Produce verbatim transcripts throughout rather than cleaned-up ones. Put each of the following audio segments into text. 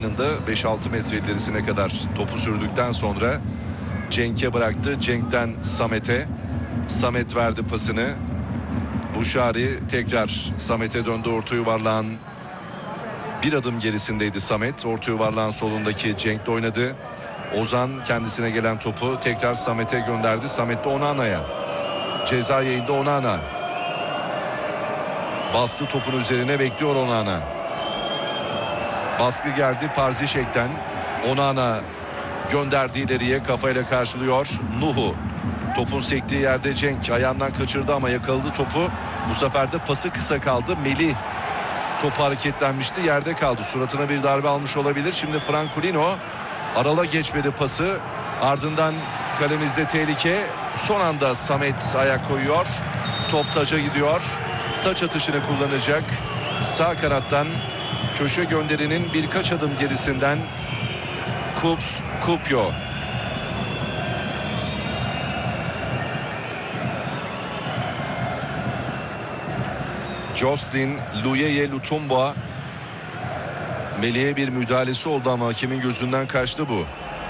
beş altı metre ilerisine kadar topu sürdükten sonra Cenk'e bıraktı. Cenk'ten Samet'e. Samet verdi pasını. Buşari tekrar Samet'e döndü. Orta yuvarlağın bir adım gerisindeydi Samet. Orta yuvarlağın solundaki Cenk'le oynadı. Ozan kendisine gelen topu tekrar Samet'e gönderdi. Samet de Onana'ya. Ceza yayında Onana. Bastı topun üzerine, bekliyor Onana. Baskı geldi Parzişek'ten. Onana gönderdi ileriye, kafayla karşılıyor Nuhu. Topun sektiği yerde Cenk ayağından kaçırdı ama yakaladı topu. Bu sefer de pası kısa kaldı. Melih topu hareketlenmişti, yerde kaldı. Suratına bir darbe almış olabilir. Şimdi Francolino Aral'a geçmedi pası. Ardından kalemizde tehlike. Son anda Samet ayak koyuyor. Top taça gidiyor. Taç atışını kullanacak. Sağ kanattan köşe gönderinin birkaç adım gerisinden Kups Kupyo. Jocelyn Luyeye Lutumba. Melih'e bir müdahalesi oldu ama hakemin gözünden kaçtı bu.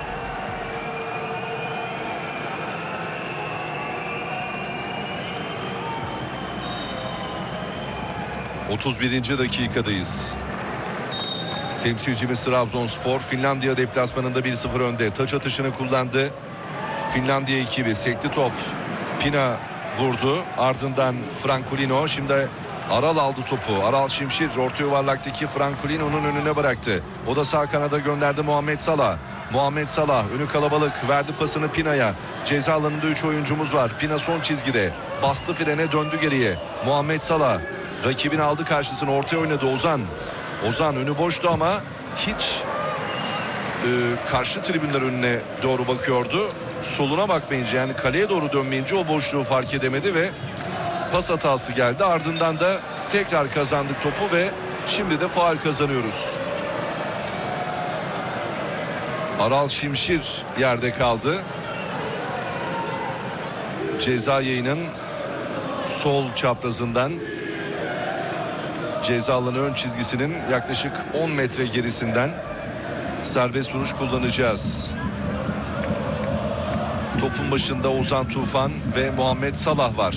otuz birinci dakikadayız. Temsilcimiz Trabzonspor Finlandiya deplasmanında bir sıfır önde. Taç atışını kullandı. Finlandiya ekibi sekti top. Pina vurdu. Ardından Francolino. Şimdi Aral aldı topu. Aral Şimşir orta yuvarlaktaki Francolino'nun önüne bıraktı. O da sağ kanada gönderdi Muhammed Salah. Muhammed Salah önü kalabalık. Verdi pasını Pina'ya. Ceza alanında üç oyuncumuz var. Pina son çizgide. Bastı frene, döndü geriye. Muhammed Salah rakibini aldı karşısına, ortaya oynadı Ozan. Ozan önü boştu ama hiç e, karşı tribünler önüne doğru bakıyordu. Soluna bakmayınca, yani kaleye doğru dönmeyince o boşluğu fark edemedi ve pas hatası geldi. Ardından da tekrar kazandık topu ve şimdi de faul kazanıyoruz. Aral Şimşir yerde kaldı. Ceza yayının sol çaprazından, ceza alanı ön çizgisinin yaklaşık on metre gerisinden serbest vuruş kullanacağız. Topun başında Ozan Tufan ve Muhammed Salah var.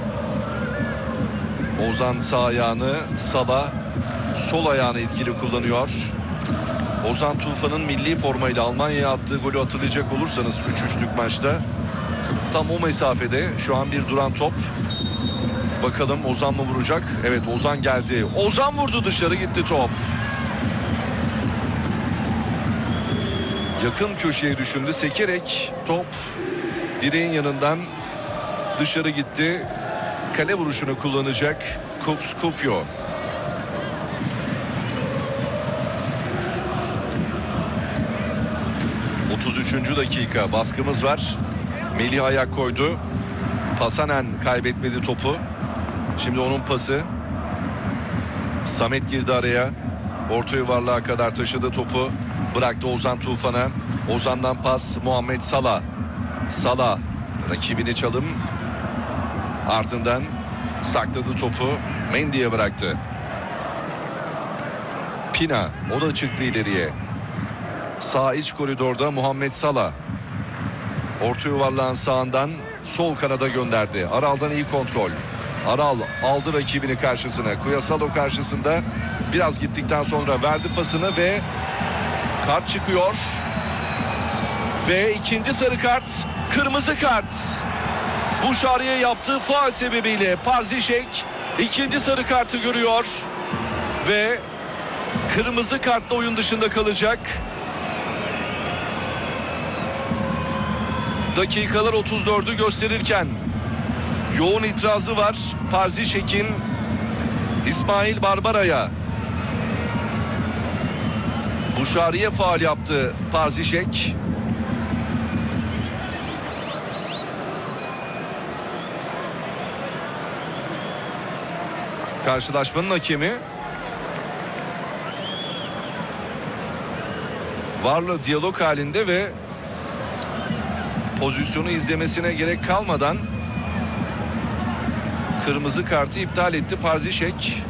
Ozan sağ ayağını, Salah sol ayağını etkili kullanıyor. Ozan Tufan'ın milli formayla Almanya'ya attığı golü hatırlayacak olursanız üç üçlük maçta tam o mesafede şu an bir duran top. Bakalım Ozan mı vuracak? Evet, Ozan geldi. Ozan vurdu, dışarı gitti top. Yakın köşeye düşündü. Sekerek top direğin yanından dışarı gitti. Kale vuruşunu kullanacak Kups Kupyo. otuz üçüncü dakika, baskımız var. Melih ayak koydu. Pasanen kaybetmedi topu. Şimdi onun pası. Samet girdi araya. Orta yuvarlığa kadar taşıdı topu. Bıraktı Ozan Tufan'a. Ozan'dan pas Muhammed Salah. Salah rakibini çalım. Ardından sakladı topu. Mendy'ye bıraktı. Pina, o da çıktı ileriye. Sağ iç koridorda Muhammed Salah. Orta yuvarlağın sağından sol kanada gönderdi. Aral'dan iyi kontrol. Aral aldı rakibini karşısına. Kuyasalo karşısında biraz gittikten sonra verdi pasını ve kart çıkıyor. Ve ikinci sarı kart, kırmızı kart. Buşari'ye yaptığı faul sebebiyle Parzişek ikinci sarı kartı görüyor ve kırmızı kartla oyun dışında kalacak. Dakikalar otuz dördü gösterirken yoğun itirazı var Parzişek'in İsmail Barbara'ya. Buşari'ye faul yaptı Parzişek. Karşılaşmanın hakemi varla diyalog halinde ve pozisyonu izlemesine gerek kalmadan kırmızı kartı iptal etti Parzişek.